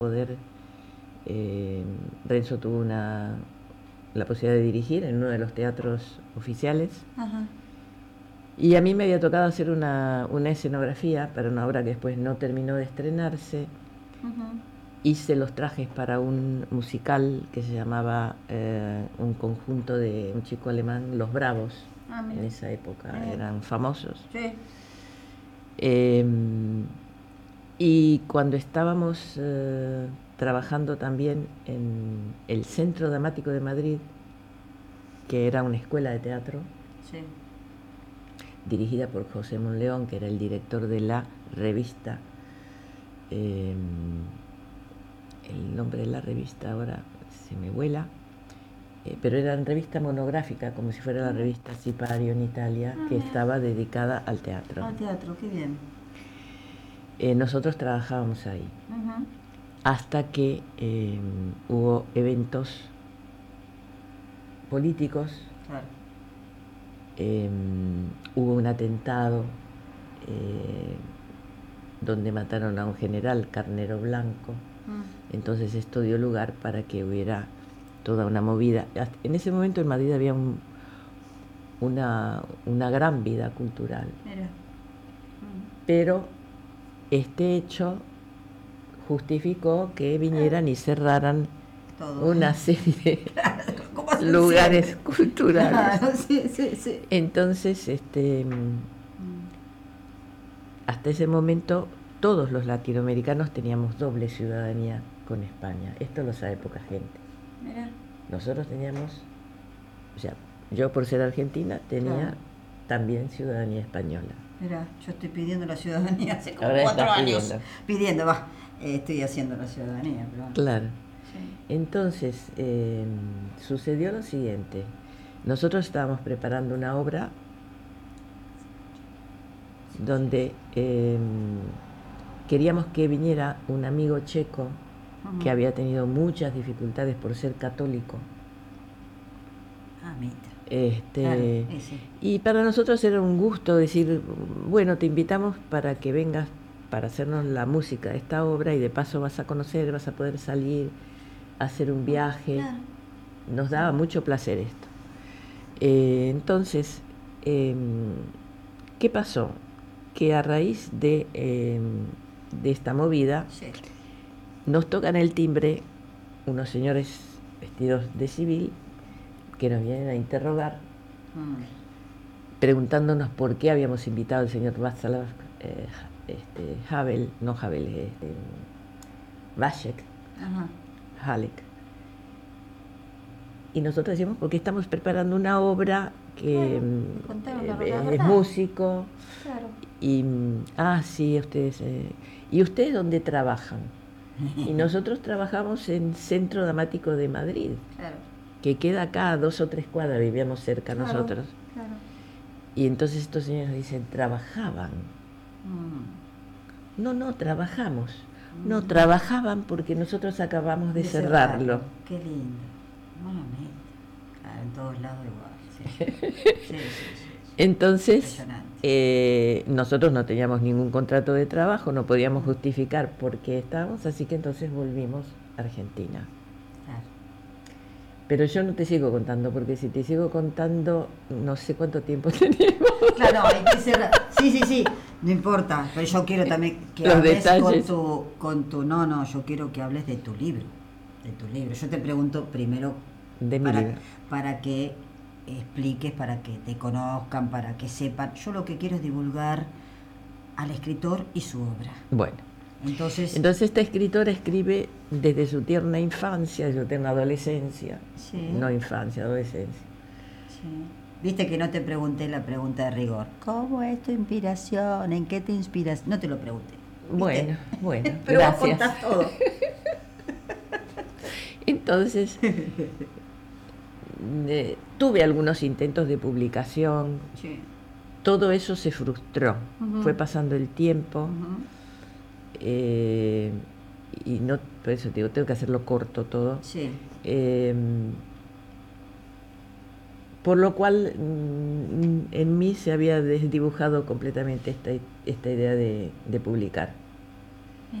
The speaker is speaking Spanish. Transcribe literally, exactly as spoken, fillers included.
poder, eh, Renzo tuvo una, la posibilidad de dirigir en uno de los teatros oficiales. Ajá. Y a mí me había tocado hacer una, una escenografía para una obra que después no terminó de estrenarse. Uh-huh. Hice los trajes para un musical que se llamaba eh, un conjunto de un chico alemán, Los Bravos. Ah, En esa época eh. eran famosos. Sí. Eh, y cuando estábamos eh, trabajando también en el Centro Dramático de Madrid, que era una escuela de teatro, Sí. dirigida por José Monleón, que era el director de la revista, eh, el nombre de la revista ahora se me vuela, eh, pero era una revista monográfica, como si fuera la revista Sipario en Italia, Ah, que mira. estaba dedicada al teatro. Al teatro, qué bien. Eh, nosotros trabajábamos ahí, Uh-huh. hasta que eh, hubo eventos políticos, Claro. eh, hubo un atentado eh, donde mataron a un general, Carnero Blanco. Mm. Entonces esto dio lugar para que hubiera toda una movida. En ese momento en Madrid había un, una, una gran vida cultural. Mira. Mm. Pero este hecho justificó que vinieran y cerraran Todo. una serie Claro, como de se lugares siente. culturales. Claro, sí, sí, sí. Entonces, este, Mm. hasta ese momento todos los latinoamericanos teníamos doble ciudadanía con España. Esto lo sabe poca gente. Mira. Nosotros teníamos, o sea, yo por ser argentina tenía Claro. también ciudadanía española. Mira, yo estoy pidiendo la ciudadanía hace como Ahora cuatro estás años. pidiendo. Pidiendo, va. Eh, estoy haciendo la ciudadanía, pero bueno. Claro. Sí. Entonces, eh, sucedió lo siguiente. Nosotros estábamos preparando una obra donde eh, queríamos que viniera un amigo checo Uh-huh. que había tenido muchas dificultades por ser católico. Ah, mira. Este, Claro, ese. y para nosotros era un gusto decir, bueno, te invitamos para que vengas para hacernos la música de esta obra y de paso vas a conocer, vas a poder salir, hacer un viaje. Claro. Nos daba mucho placer esto. Eh, entonces, eh, ¿qué pasó? Que a raíz de, eh, de esta movida, Sí. nos tocan el timbre unos señores vestidos de civil que nos vienen a interrogar, Mm. preguntándonos por qué habíamos invitado al señor Václav eh, este, Havel, no Havel, este, Vácek, Ajá. Halek. Y nosotros decimos, porque estamos preparando una obra que Claro, mm, contanos la eh, verdad, es verdad. músico. Claro. Y, mm, ah, sí, ustedes. Eh, ¿Y ustedes dónde trabajan? Y nosotros trabajamos en Centro Dramático de Madrid, Claro. que queda acá a dos o tres cuadras, vivíamos cerca Claro, nosotros. Claro. Y entonces estos señores dicen, ¿trabajaban? Mm. No, no, trabajamos. Mm. No, trabajaban porque nosotros acabamos de, De cerrarlo. Qué lindo. Mami. Claro, en todos lados igual. Sí, sí, sí. sí, sí. Entonces, Impresionante. eh, nosotros no teníamos ningún contrato de trabajo, no podíamos justificar por qué estábamos, así que entonces volvimos a Argentina. Claro. Pero yo no te sigo contando, porque si te sigo contando, no sé cuánto tiempo tenemos. Claro, hay que cerrar. Sí, sí, sí, no importa, pero yo quiero también que Los hables con detalles. tu, con tu, no, no, yo quiero que hables de tu libro, de tu libro. Yo te pregunto primero De mi para, libro. para que expliques, para que te conozcan, para que sepan. Yo lo que quiero es divulgar al escritor y su obra. Bueno, Entonces, entonces esta escritora escribe desde su tierna infancia, su tierna adolescencia, sí, no infancia, adolescencia. sí. Viste que no te pregunté la pregunta de rigor. ¿Cómo es tu inspiración? ¿En qué te inspiras? No te lo pregunté. ¿Viste? Bueno, bueno, Pero vos gracias. contás todo. Entonces, eh, tuve algunos intentos de publicación, Sí. todo eso se frustró, Ujú. fue pasando el tiempo, Ujú. eh, y no, por eso te digo, tengo que hacerlo corto todo. Sí. Eh, por lo cual mm, en mí se había desdibujado completamente esta, esta idea de, de publicar.